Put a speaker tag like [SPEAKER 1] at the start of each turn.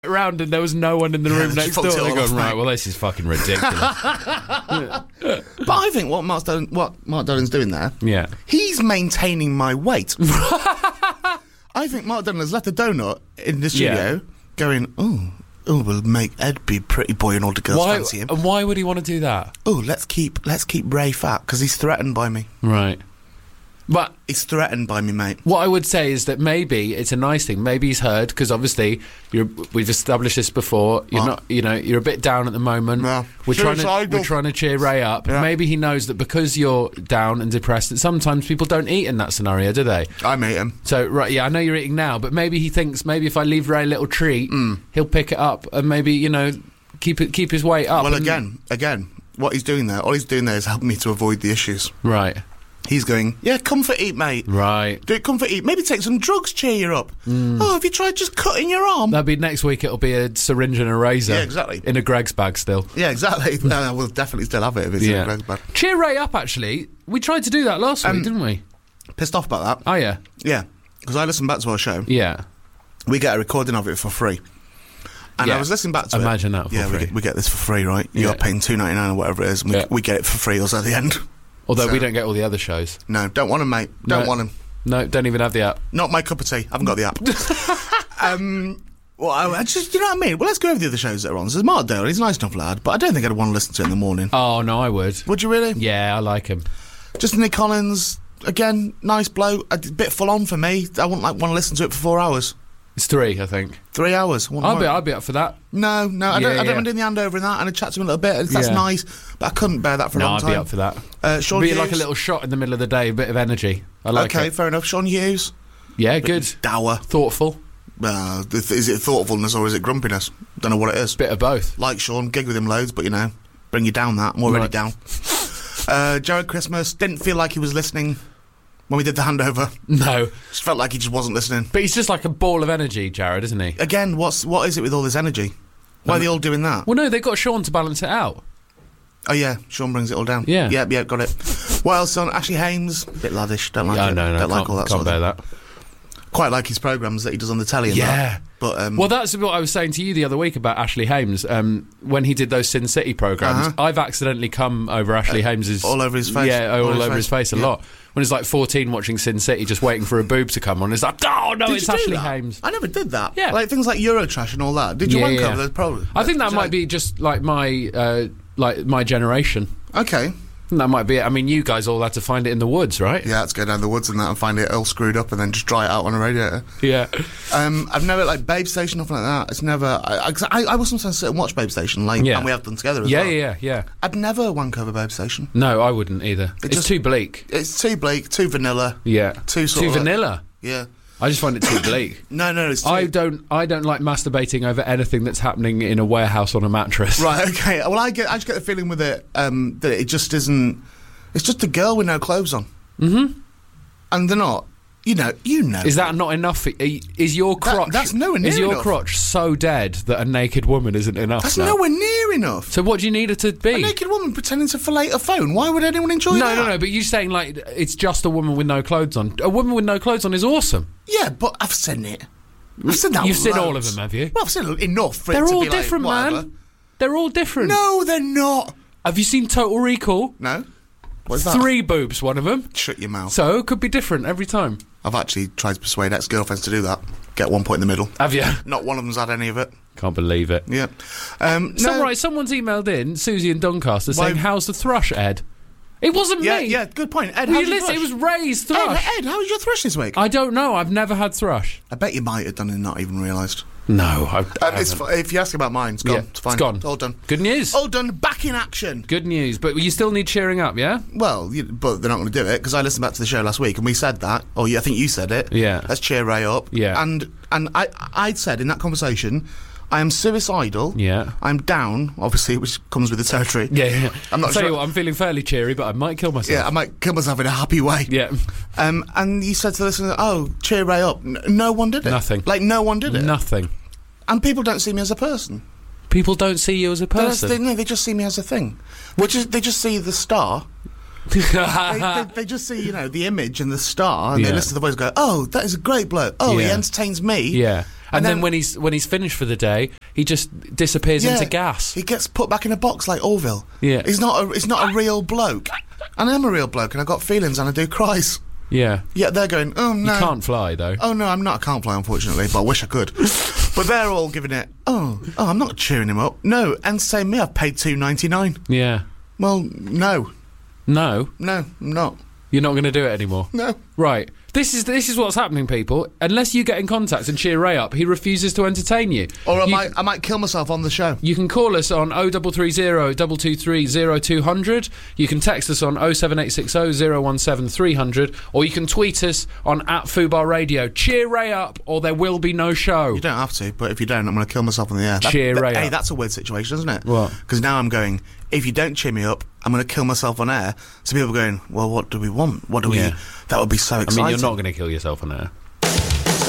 [SPEAKER 1] Around and there was no one in the room next door. They're going, right,
[SPEAKER 2] mate.
[SPEAKER 1] well, this is fucking ridiculous.
[SPEAKER 2] But I think what Mark Dillon's doing there,
[SPEAKER 1] Yeah.
[SPEAKER 2] he's maintaining my weight. I think Mark Dillon has left a donut in the studio going, oh, we'll make Ed be pretty boy and all the girls fancy him.
[SPEAKER 1] And why would he want to do that?
[SPEAKER 2] Oh, let's keep Ray fat because he's threatened by me.
[SPEAKER 1] Right. But
[SPEAKER 2] He's threatened by me, mate.
[SPEAKER 1] what I would say is that maybe it's a nice thing. Maybe he's heard, because obviously we've established this before. You're not, you're a bit down at the moment.
[SPEAKER 2] Yeah.
[SPEAKER 1] We're trying to cheer Ray up.
[SPEAKER 2] Yeah.
[SPEAKER 1] Maybe he knows that because you're down and depressed, that sometimes people don't eat in that scenario, do they?
[SPEAKER 2] I'm eating.
[SPEAKER 1] So right, yeah, I know you're eating now, but maybe he thinks maybe if I leave Ray a little treat, he'll pick it up and maybe keep his weight up.
[SPEAKER 2] Well, again, what he's doing there, all he's doing there is helping me to avoid the issues.
[SPEAKER 1] Right.
[SPEAKER 2] He's going, yeah, comfort eat, mate.
[SPEAKER 1] Right.
[SPEAKER 2] Do it, comfort eat. Maybe take some drugs, cheer you up. Oh, have you tried just cutting your arm?
[SPEAKER 1] That'll be next week. It'll be a syringe and a razor.
[SPEAKER 2] Yeah, exactly.
[SPEAKER 1] In a Greg's bag still.
[SPEAKER 2] Yeah, exactly. We'll definitely still have it if it's in a Greg's bag.
[SPEAKER 1] Cheer Ray up, actually. We tried to do that last week, didn't we?
[SPEAKER 2] Pissed off about that.
[SPEAKER 1] Oh, yeah.
[SPEAKER 2] Yeah, because I listened back to our show.
[SPEAKER 1] Yeah.
[SPEAKER 2] We get a recording of it for free. And
[SPEAKER 1] Yeah.
[SPEAKER 2] I was listening back to
[SPEAKER 1] Imagine that for free.
[SPEAKER 2] We get this for free, right?
[SPEAKER 1] Yeah.
[SPEAKER 2] You're paying $2.99 or whatever it is, and we get it for free also at the end.
[SPEAKER 1] Although
[SPEAKER 2] So-
[SPEAKER 1] we don't get all the other shows.
[SPEAKER 2] No, don't want them, mate. Don't want them.
[SPEAKER 1] No, don't even have the app.
[SPEAKER 2] Not my cup of tea. Haven't got the app. Well, I just, you know what I mean? Well, let's go over the other shows that are on. There's Mark Dale. He's a nice enough lad, but I don't think I'd want to listen to it in the morning.
[SPEAKER 1] Oh, no, I would.
[SPEAKER 2] Would you really?
[SPEAKER 1] Yeah, I like him.
[SPEAKER 2] Just Nick Collins, again, nice bloke. A bit full on for me. I wouldn't want to listen to it for 4 hours.
[SPEAKER 1] It's 3, I think.
[SPEAKER 2] 3 hours.
[SPEAKER 1] I'll be up for that.
[SPEAKER 2] No, I don't
[SPEAKER 1] Yeah.
[SPEAKER 2] mind doing the handover and that, and I chat to him a little bit. That's
[SPEAKER 1] Yeah.
[SPEAKER 2] nice, but I couldn't bear that for a
[SPEAKER 1] No,
[SPEAKER 2] long
[SPEAKER 1] I'd
[SPEAKER 2] time.
[SPEAKER 1] be up for that.
[SPEAKER 2] Sean
[SPEAKER 1] Be
[SPEAKER 2] Hughes.
[SPEAKER 1] like a little shot in the middle of the day, a bit of energy. I like
[SPEAKER 2] okay,
[SPEAKER 1] it.
[SPEAKER 2] fair enough. Sean Hughes.
[SPEAKER 1] Yeah, good.
[SPEAKER 2] Dour.
[SPEAKER 1] Thoughtful.
[SPEAKER 2] Is it thoughtfulness or is it grumpiness? Don't know what it is.
[SPEAKER 1] Bit of both.
[SPEAKER 2] Like Sean, gig with him loads, but bring you down that. I'm already
[SPEAKER 1] Right.
[SPEAKER 2] down. Jared Christmas didn't feel like he was listening when we did the handover.
[SPEAKER 1] No.
[SPEAKER 2] Just felt like he just wasn't listening.
[SPEAKER 1] But he's just like a ball of energy, Jared, isn't he?
[SPEAKER 2] Again, what is it with all this energy? Why are they all doing that?
[SPEAKER 1] Well, no, they've got Sean to balance it out.
[SPEAKER 2] Oh yeah, Sean brings it all down.
[SPEAKER 1] Yeah.
[SPEAKER 2] Yeah, got it. What else on? Ashley Hames, a bit laddish. Don't like it.
[SPEAKER 1] No,
[SPEAKER 2] Don't like all that
[SPEAKER 1] can't
[SPEAKER 2] sort of
[SPEAKER 1] bear
[SPEAKER 2] thing.
[SPEAKER 1] that.
[SPEAKER 2] Quite like his programmes that he does on the telly and
[SPEAKER 1] Yeah.
[SPEAKER 2] that. But
[SPEAKER 1] Well, that's what I was saying to you the other week about Ashley Hames. When he did those Sin City programmes, I've accidentally come over Ashley Hames's...
[SPEAKER 2] all over his face.
[SPEAKER 1] Yeah, all over his face a
[SPEAKER 2] Yeah.
[SPEAKER 1] lot. When he's like 14 watching Sin City, just waiting for a boob to come on, it's like, oh, no,
[SPEAKER 2] Did
[SPEAKER 1] it's
[SPEAKER 2] you do
[SPEAKER 1] Ashley
[SPEAKER 2] that?
[SPEAKER 1] Hames.
[SPEAKER 2] I never did that.
[SPEAKER 1] Yeah.
[SPEAKER 2] Like things like Eurotrash and all that. Did you
[SPEAKER 1] Yeah,
[SPEAKER 2] wank
[SPEAKER 1] yeah.
[SPEAKER 2] over those problems?
[SPEAKER 1] I think that might be just like my generation.
[SPEAKER 2] Okay.
[SPEAKER 1] That might be it. I mean, you guys all had to find it in the woods, right?
[SPEAKER 2] Yeah, let's go down the woods and that and find it all screwed up and then just dry it out on a radiator.
[SPEAKER 1] Yeah.
[SPEAKER 2] I've never, like, Babe Station, nothing like that. It's never... I will sometimes sit and watch Babe Station, like,
[SPEAKER 1] Yeah.
[SPEAKER 2] and we have done together as
[SPEAKER 1] Yeah,
[SPEAKER 2] well.
[SPEAKER 1] yeah.
[SPEAKER 2] I'd never wank over Babe Station.
[SPEAKER 1] No, I wouldn't either. It's
[SPEAKER 2] just-
[SPEAKER 1] too bleak.
[SPEAKER 2] It's too bleak, too vanilla.
[SPEAKER 1] Yeah.
[SPEAKER 2] Too sort of...
[SPEAKER 1] vanilla.
[SPEAKER 2] Yeah.
[SPEAKER 1] I just find it too bleak.
[SPEAKER 2] No, it's too...
[SPEAKER 1] I don't like masturbating over anything that's happening in a warehouse on a mattress.
[SPEAKER 2] Right, okay. Well, I just get the feeling with it that it just isn't... It's just a girl with no clothes on. Mm-hmm. And they're not... You know.
[SPEAKER 1] Is that not enough? Is your crotch...
[SPEAKER 2] that's nowhere near
[SPEAKER 1] Is your
[SPEAKER 2] enough.
[SPEAKER 1] crotch so dead that a naked woman isn't enough?
[SPEAKER 2] That's
[SPEAKER 1] now?
[SPEAKER 2] nowhere near enough.
[SPEAKER 1] So what do you need her to be?
[SPEAKER 2] A naked woman pretending to fillet a phone. Why would anyone enjoy that?
[SPEAKER 1] No. But you saying like it's just a woman with no clothes on. A woman with no clothes on is awesome.
[SPEAKER 2] Yeah, but I've seen it. I've seen that.
[SPEAKER 1] You've seen all of
[SPEAKER 2] loads.
[SPEAKER 1] them, have you?
[SPEAKER 2] Well, I've seen enough for
[SPEAKER 1] They're
[SPEAKER 2] it to
[SPEAKER 1] all
[SPEAKER 2] be like,
[SPEAKER 1] different,
[SPEAKER 2] whatever.
[SPEAKER 1] man. They're all different.
[SPEAKER 2] No, they're not.
[SPEAKER 1] Have you seen Total Recall?
[SPEAKER 2] No. What's that?
[SPEAKER 1] 3 boobs, one of them.
[SPEAKER 2] Shut your mouth.
[SPEAKER 1] So it could be different every time.
[SPEAKER 2] I've actually tried to persuade ex-girlfriends to do that. Get one point in the middle.
[SPEAKER 1] Have you?
[SPEAKER 2] Not one of them's had any of it.
[SPEAKER 1] Can't believe it.
[SPEAKER 2] Yeah. No.
[SPEAKER 1] Someone's emailed in, Susie in Doncaster, saying,
[SPEAKER 2] Why-
[SPEAKER 1] how's the thrush, Ed? It wasn't
[SPEAKER 2] Yeah,
[SPEAKER 1] me.
[SPEAKER 2] yeah, good point. Ed,
[SPEAKER 1] Well,
[SPEAKER 2] how's
[SPEAKER 1] you
[SPEAKER 2] your
[SPEAKER 1] listen,
[SPEAKER 2] thrush?
[SPEAKER 1] it was Ray's thrush.
[SPEAKER 2] Ed, how was your thrush this week?
[SPEAKER 1] I don't know. I've never had thrush.
[SPEAKER 2] I bet you might have done and not even realised.
[SPEAKER 1] No, I
[SPEAKER 2] It's if you ask about mine, it's gone.
[SPEAKER 1] Yeah,
[SPEAKER 2] It's fine.
[SPEAKER 1] it's gone.
[SPEAKER 2] All done.
[SPEAKER 1] Good news.
[SPEAKER 2] All done. Back in action.
[SPEAKER 1] Good news. But you still need cheering up, yeah?
[SPEAKER 2] Well, but they're not going to do it because I listened back to the show last week and we said that. Oh, yeah, I think you said it.
[SPEAKER 1] Yeah.
[SPEAKER 2] Let's cheer Ray up.
[SPEAKER 1] Yeah.
[SPEAKER 2] And I'd said in that conversation, I am suicidal.
[SPEAKER 1] Yeah.
[SPEAKER 2] I'm down, obviously, which comes with the territory.
[SPEAKER 1] Yeah.
[SPEAKER 2] I'm not
[SPEAKER 1] Tell
[SPEAKER 2] sure.
[SPEAKER 1] you what, I'm feeling fairly cheery, but I might kill myself.
[SPEAKER 2] Yeah, I might kill myself in a happy way.
[SPEAKER 1] Yeah.
[SPEAKER 2] And you said to the listener, oh, cheer Ray up. No one did it.
[SPEAKER 1] Nothing.
[SPEAKER 2] Like, no one did it.
[SPEAKER 1] Nothing.
[SPEAKER 2] And people don't see me as a person.
[SPEAKER 1] People don't see you as a person.
[SPEAKER 2] No, they just see me as a thing. They just see the star. they just see, the image and the star, and they
[SPEAKER 1] Yeah.
[SPEAKER 2] listen to the voice and go, oh, that is a great bloke. Oh, he
[SPEAKER 1] Yeah.
[SPEAKER 2] entertains me.
[SPEAKER 1] Yeah. And then when he's finished for the day, he just disappears into gas.
[SPEAKER 2] He gets put back in a box like Orville.
[SPEAKER 1] Yeah.
[SPEAKER 2] He's not a real bloke. And I am a real bloke, and I've got feelings, and I do cries.
[SPEAKER 1] Yeah.
[SPEAKER 2] Yeah, they're going, oh, no.
[SPEAKER 1] You can't fly, though.
[SPEAKER 2] Oh, no, I can't fly, unfortunately, but I wish I could. But they're all giving it, oh, I'm not cheering him up. No, and same me, I've paid $2.99.
[SPEAKER 1] Yeah.
[SPEAKER 2] Well, no.
[SPEAKER 1] No?
[SPEAKER 2] No, I'm not.
[SPEAKER 1] You're not going to do it anymore?
[SPEAKER 2] No.
[SPEAKER 1] Right. This is what's happening, people. Unless you get in contact and cheer Ray up, he refuses to entertain you.
[SPEAKER 2] Or I might kill myself on the show.
[SPEAKER 1] You can call us on 0330 223 0200. You can text us on 07860 017 300. Or you can tweet us on @FubarRadio. Cheer Ray up, or there will be no show.
[SPEAKER 2] You don't have to, but if you don't, I'm going to kill myself on the air.
[SPEAKER 1] Cheer Ray up.
[SPEAKER 2] Hey, that's a weird situation, isn't it?
[SPEAKER 1] What?
[SPEAKER 2] Because now I'm going, if you don't cheer me up, I'm going to kill myself on air. So people are going, well, what do we want? What do we... That would be so exciting.
[SPEAKER 1] I mean, you're not going to kill yourself on air.